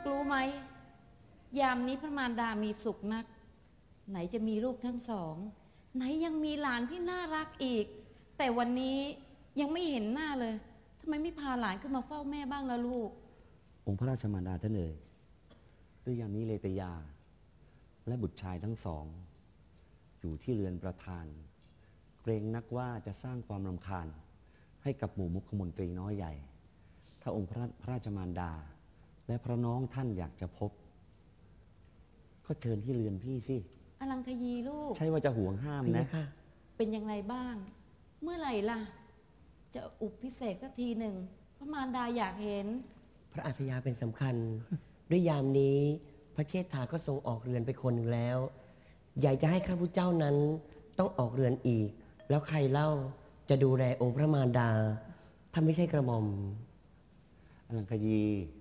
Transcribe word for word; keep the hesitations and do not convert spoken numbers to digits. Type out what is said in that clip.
รู้ไหมยามนี้พระมารดามีสุขนักไหนจะมีลูกทั้งสองไหนยังมีหลานที่น่ารักอีกแต่วันนี้ยังไม่เห็นหน้าเลยทำไมไม่พาหลานขึ้นมาเฝ้าแม่บ้างล่ะลูกองค์พระราชมารดาท่านเอ๋ยด้วยยามนี้เลตยาและบุตรชายทั้งสองอยู่ที่เรือนประธานเกรงนักว่าจะสร้างความรำคาญให้กับหมู่มุขมนตรีน้อยใหญ่ถ้าองค์พระราชมารดาและพระน้องท่านอยากจะพบก็เชิญที่เรือนพี่สิอลังคยีลูกใช่ว่าจะห่วงห้ามนะเป็นยังไงบ้างเมื่อไหร่ล่ะจะอุปพิเศษสักทีหนึ่งพระมารดาอยากเห็นพระอาชญาเป็นสำคัญ ด้วยยามนี้พระเชษฐาก็ทรงออกเรือนไปคนหนึ่งแล้วอยากจะให้ข้าพุทธเจ้านั้นต้องออกเรือนอีกแล้วใครเล่าจะดูแลองค์พระมารดาถ้าไม่ใช่กระหม่อมอลังคยี